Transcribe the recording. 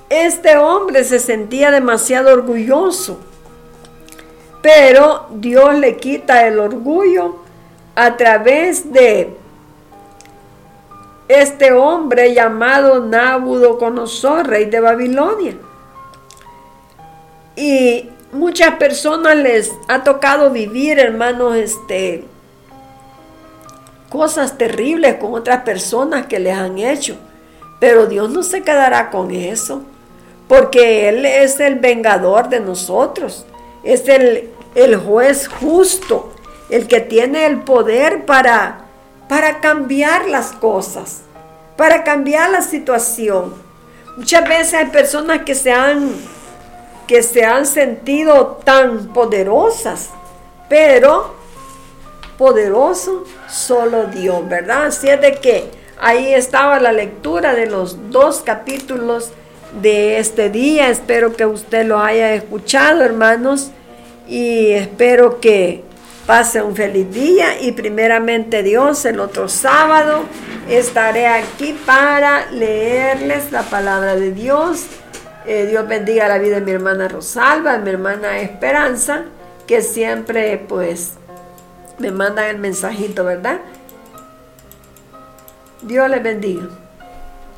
este hombre se sentía demasiado orgulloso, pero Dios le quita el orgullo a través de este hombre llamado Nabucodonosor, rey de Babilonia. Y muchas personas les ha tocado vivir, hermanos, cosas terribles con otras personas que les han hecho. Pero Dios no se quedará con eso, porque Él es el vengador de nosotros. Es el juez justo, el que tiene el poder para cambiar las cosas, para cambiar la situación. Muchas veces hay personas que se han sentido tan poderosas, pero poderoso solo Dios, ¿verdad? Así es de que ahí estaba la lectura de los 2 capítulos de este día. Espero que usted lo haya escuchado, hermanos, y espero que pase un feliz día. Y primeramente Dios, el otro sábado estaré aquí para leerles la palabra de Dios. Dios bendiga la vida de mi hermana Rosalba, de mi hermana Esperanza, que siempre pues me mandan el mensajito, ¿verdad? Dios les bendiga.